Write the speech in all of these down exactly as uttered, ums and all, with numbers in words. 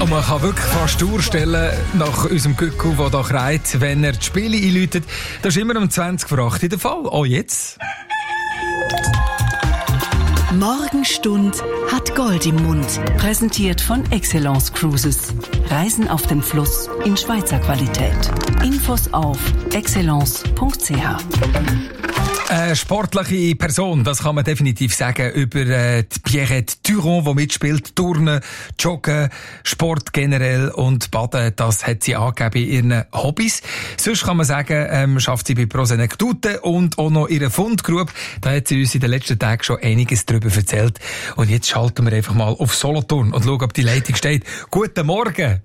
Und man kann wirklich fast durchstellen nach unserem Gückel, der da kreit, wenn er die Spiele einläutet. Das ist immer um zwanzig vor acht der Fall. Auch jetzt. Morgenstund hat Gold im Mund. Präsentiert von Excellence Cruises. Reisen auf dem Fluss in Schweizer Qualität. Infos auf excellence punkt c h. Eine sportliche Person, das kann man definitiv sagen über äh, die Pierrette Turon, die mitspielt. Turnen, Joggen, Sport generell und Baden, das hat sie angegeben in ihren Hobbys. Sonst kann man sagen, ähm, schafft sie bei Prosenekdute und auch noch ihre Fundgrube. Da hat sie uns in den letzten Tagen schon einiges darüber erzählt. Und jetzt schalten wir einfach mal auf Solothurn und schauen, ob die Leitung steht. Guten Morgen!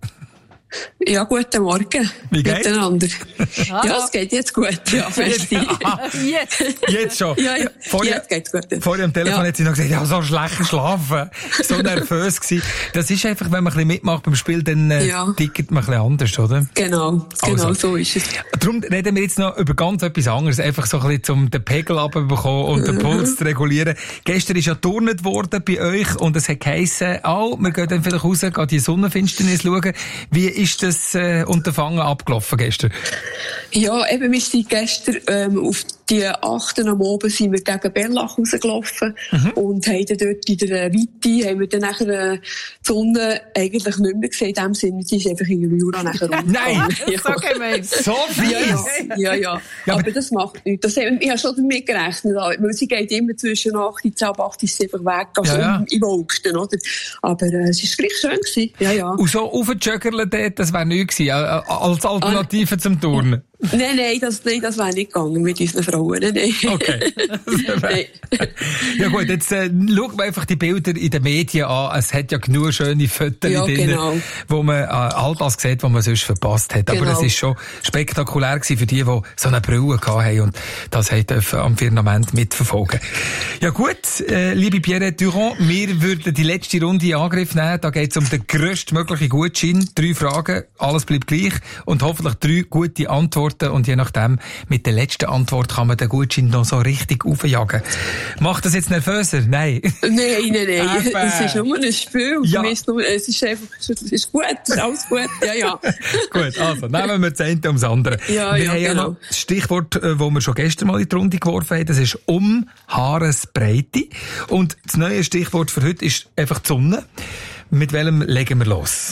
Ja, guten Morgen. Wie geht's? Miteinander. Ja, es geht jetzt gut. Ja, jetzt, jetzt. jetzt schon. Ja, ja. Vorher, jetzt geht's gut. Vorher am Telefon ja. hat sie noch gesagt, ja, so schlecht geschlafen. So nervös gewesen. Das ist einfach, wenn man ein bisschen mitmacht beim Spiel, dann äh, ja. tickt man ein bisschen anders, oder? Genau, genau, also. So ist es. Darum reden wir jetzt noch über ganz etwas anderes. Einfach so ein bisschen, um den Pegel runterzubekommen und den Puls zu regulieren. Gestern ist ja turnet worden bei euch und es hat geheissen, oh, wir gehen dann vielleicht raus, gehen die Sonnenfinsternis schauen. Wie ist das äh, Unterfangen abgelaufen gestern? Ja, eben, wir sind gestern ähm, auf die achten am Abend sind wir gegen Bellach rausgelaufen mhm. und haben dann dort in der Weite haben wir dann nachher äh, die Sonne eigentlich nicht mehr gesehen. In dem Sinne, sie ist einfach in der Jura nachher runtergegangen. Nein! Ja. So gemein! So viel! Ja, ja, ja, ja. ja aber, aber das macht nichts. Das, ich habe schon damit gerechnet, weil sie geht immer zwischen acht und zehn, acht ist sie einfach weg, also ja, ja. im August, oder? Aber äh, es war gleich schön gewesen. Ja, ja. Und so aufjoggerle dort, das wäre nichts gewesen, als Alternative ah, zum Turnen? Nein, nein, das, nein, das wäre nicht gegangen mit unseren Frauen. Nein. Okay. Nein. Ja gut, jetzt äh, schauen wir einfach die Bilder in den Medien an. Es hat ja genug schöne Fotos ja, drin, genau. wo man äh, all das sieht, was man sonst verpasst hat. Genau. Aber es ist schon spektakulär gewesen für die, die so eine Brille hatten und das dürfen am Firmament mitverfolgen. Ja gut, äh, liebe Pierrette Turon, wir würden die letzte Runde in Angriff nehmen. Da geht es um den grösstmöglichen Gutschein. Drei Fragen, alles bleibt gleich und hoffentlich drei gute Antworten. Und je nachdem, mit der letzten Antwort kann man den Gutschein noch so richtig aufjagen. Macht das jetzt nervöser? Nein. Nein, nein, nein. Eben. Es ist nur ein Spiel. Ja. Es ist einfach, es ist gut, es ist alles gut. Ja, ja. Gut, also, nehmen wir das eine ums andere. Ja, wir ja, haben ja genau. noch das Stichwort, das wir schon gestern mal in die Runde geworfen haben, das ist um Haaresbreite. Und das neue Stichwort für heute ist einfach die Sonne. Mit welchem legen wir los?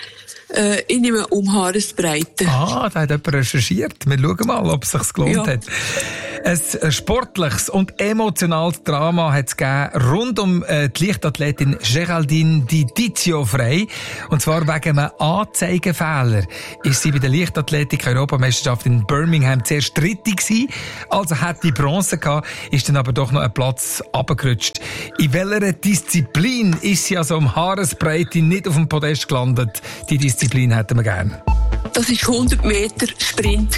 Äh, ich nehme um Haaresbreite. Ah, da hat jemand recherchiert. Wir schauen mal, ob es sich gelohnt ja. hat. Ein sportliches und emotionales Drama hat es gegeben rund um äh, die Leichtathletin Geraldine Di Tizio Frey. Und zwar wegen einem Anzeigefehler ist sie bei der Leichtathletik-Europameisterschaft in Birmingham sehr strittig gewesen. Also hat die Bronze gehabt, ist dann aber doch noch ein Platz runtergerutscht. In welcher Disziplin ist sie also um Haaresbreite nicht auf dem Podest gelandet? Die Disziplin hätten wir gern. Das war hundert Meter Sprint.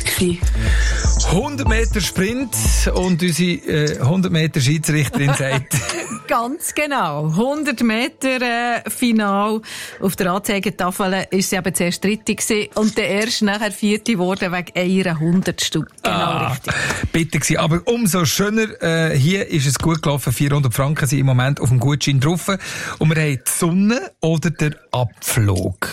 hundert Meter Sprint und unsere äh, hundert Meter Schiedsrichterin sagt... Ganz genau. hundert Meter äh, Final. Auf der Anzeigetafel ist sie eben zuerst dritte gewesen und der erst nachher vierte geworden wegen einer Hundertstel. Genau ah, richtig. Bitte gewesen. Aber umso schöner, äh, hier ist es gut gelaufen. vierhundert Franken sind im Moment auf dem Gutschein drauf. Und wir haben die Sonne oder der Abflug.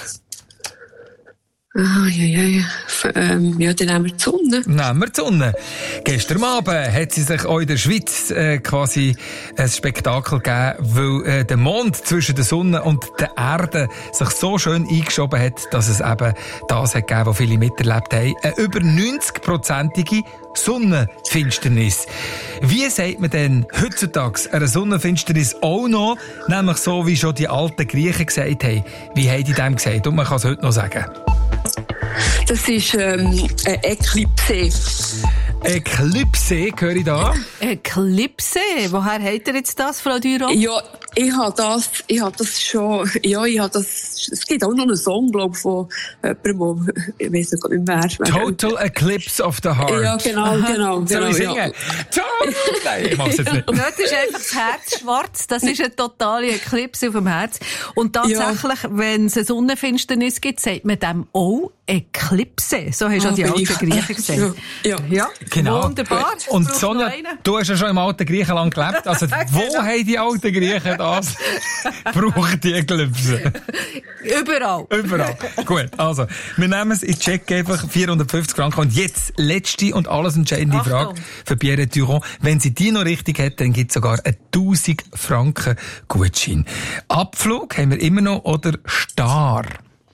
Ah, ja, ja, ja. Ähm, ja, dann nehmen wir die Sonne. Nehmen wir die Sonne. Gestern Abend hat sie sich auch in der Schweiz äh, quasi ein Spektakel gegeben, weil äh, der Mond zwischen der Sonne und der Erde sich so schön eingeschoben hat, dass es eben das hat gegeben, was viele miterlebt haben. Eine über neunzig-prozentige Sonnenfinsternis. Wie sagt man denn heutzutage eine Sonnenfinsternis auch noch? Nämlich so, wie schon die alten Griechen gesagt haben. Wie haben die dem gesagt? Und man kann es heute noch sagen. Das ist ähm, eine Eklipse. Eklipse, höre ich da? Eklipse? Woher habt ihr jetzt das, Frau Duron? Ja, ich habe das, ich habe das schon, ja, ich habe das, es gibt auch noch einen Song, glaube ich, von jemandem, der, ich weiss nicht mehr, wer. Total Eclipse of the Heart. Ja, genau, genau. Soll ich genau, singen? ja. Total! Nein, ich mach's jetzt nicht. Dort ist einfach das Herz schwarz. Das ist eine totale Eklipse auf dem Herz. Und tatsächlich, ja. wenn es eine Sonnenfinsternis gibt, sagt man dem auch Eklipse. So haben schon ah, die alten Griechen gesagt. Ja, ja. ja. Genau. Wunderbar. Und Sonja, du hast ja schon im alten Griechenland gelebt. Also, wo genau. haben die alten Griechen das? Brauchen die Eklipse? Überall. Überall. Gut, also, wir nehmen es, ich check einfach vierhundertfünfzig Franken. Und jetzt, letzte und alles entscheidende Achtung. Frage für Pierre Durand. Wenn sie die noch richtig hat, dann gibt es sogar einen tausend Franken Gutschein. Abflug haben wir immer noch oder Star?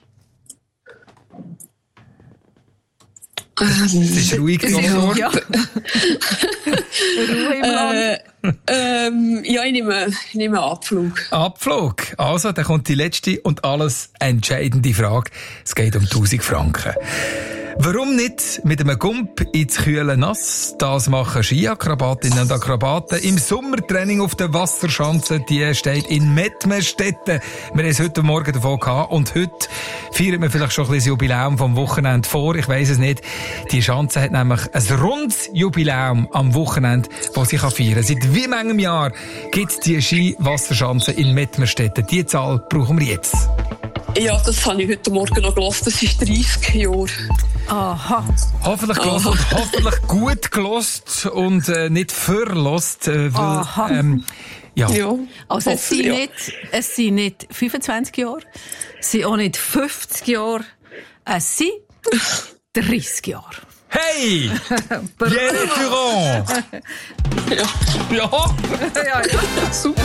Es ist ruhig geworden. Ja. Ruhe im Land. Äh, ähm, ja, ich nehme, ich nehme Abflug. Abflug. Also, dann kommt die letzte und alles entscheidende Frage. Es geht um tausend Franken. Warum nicht mit einem Gump ins kühle Nass? Das machen Skiakrobatinnen und Akrobaten im Sommertraining auf der Wasserschanze. Die steht in Mettmerstetten. Wir haben es heute Morgen davon gehabt. Und heute feiern wir vielleicht schon ein bisschen das Jubiläum vom Wochenende vor. Ich weiss es nicht. Die Schanze hat nämlich ein rundes Jubiläum am Wochenende, das sie feiern kann. Seit wie manchem Jahr gibt es die Ski-Wasserschanze in Mettmerstetten? Die Zahl brauchen wir jetzt. Ja, das habe ich heute Morgen noch gehört. Das ist dreissig Jahre. Aha. Hoffentlich gelost und hoffentlich gut gelost und äh, nicht verlost. Äh, weil, Aha. Ähm, ja. Ja. Also es sind, ja. nicht, es sind nicht fünfundzwanzig Jahre, es sind auch nicht fünfzig Jahre, es sind dreissig Jahre. Hey! Pierre Durand! Ja. Ja! Ja, ja. Super.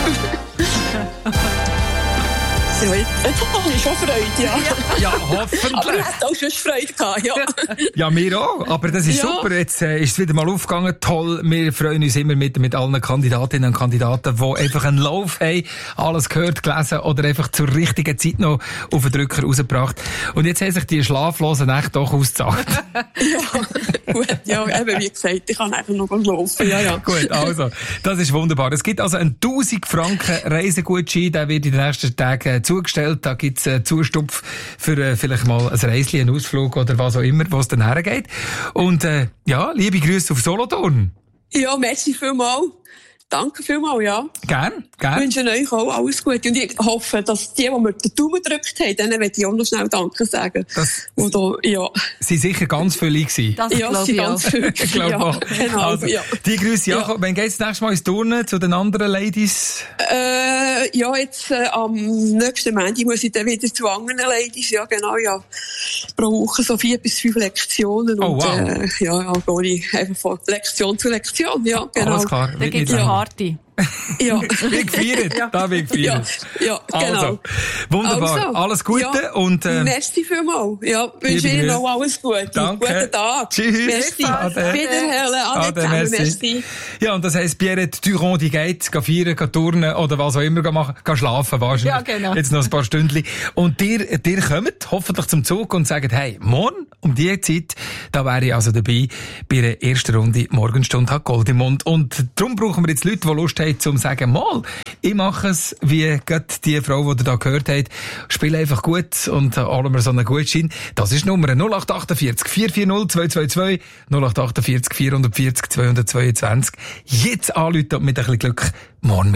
Ja, jetzt, jetzt habe ich schon Freude, ja. Ja, Aber ich hoffentlich. hätte auch schon Freude gehabt, ja. Ja, wir auch. Aber das ist Ja. super. Jetzt äh, ist es wieder mal aufgegangen. Toll. Wir freuen uns immer mit, mit allen Kandidatinnen und Kandidaten, die einfach einen Lauf haben, alles gehört, gelesen oder einfach zur richtigen Zeit noch auf den Drücker rausgebracht. Und jetzt haben sich die schlaflosen Nächte doch ausgezahlt. Ja, gut, ja, eben wie gesagt, ich kann einfach noch laufen, ja, ja. Gut, also, das ist wunderbar. Es gibt also einen tausend Franken Reisegutschein, der wird in den nächsten Tagen äh, zugestellt. Da gibt's einen Zustupf für äh, vielleicht mal ein Reisli, einen Ausflug oder was auch immer, wo es dann hergeht. Und äh, ja, liebe Grüße auf Solothurn. Ja, merci vielmals. Danke vielmals, ja. Gern, Ich gern. wünsche euch auch alles Gute. Und ich hoffe, dass die, die mir den Daumen gedrückt haben, denen möchte ich auch noch schnell Danke sagen. Das Und da, ja. sind sicher ganz viele gewesen. Das Ja, glaube sie ich auch. ganz viel. Ich glaube ja, auch. genau, Also, ja. die Grüße, Ja. Jakob. Wann geht's das nächste Mal ins Turnen zu den anderen Ladies? Äh, ja, jetzt, äh, am nächsten Montag muss ich dann wieder zu anderen Ladies, ja, genau, ja. Pro Woche so vier bis fünf Lektionen. Oh, und, wow. äh, ja, ja, gehe ich einfach von Lektion zu Lektion, ja, genau. Alles klar. Da Wird gibt es nicht eine lang. Party. Ja. Wie gefeiert. Da wird Ja, gefeiert. ja, genau. Also, wunderbar. Also, Alles Gute ja, und, äh, merci vielmals. Ja, wünsche liebe Ihnen Grüße. noch alles Gute. Danke. Guten Tag. Tschüss. Merci. Ade. Wiederhören. Ade, Ade, zusammen. merci. Merci. Ja, und das heisst, Pierre Durand, die geht, geht feiern, geht turnen oder was auch immer machen, geht schlafen wahrscheinlich. Ja, genau. Jetzt noch ein paar Stündchen. Und dir, dir kommt hoffentlich zum Zug und sagt, hey, morgen um die Zeit, da wäre ich also dabei bei der ersten Runde Morgenstunde hat Gold im Mund. Und darum brauchen wir jetzt Leute, die Lust haben, zum sagen, mal, ich mache es, wie gerade die Frau, die ihr da gehört habt, spiele einfach gut und holen wir so einen Gutschein. Das ist Nummer null acht achtundvierzig vier vier null zwei zwei zwei, null acht achtundvierzig vierhundertvierzig zweihundertzweiundzwanzig. Jetzt anrufen und mit ein bisschen Glück morgen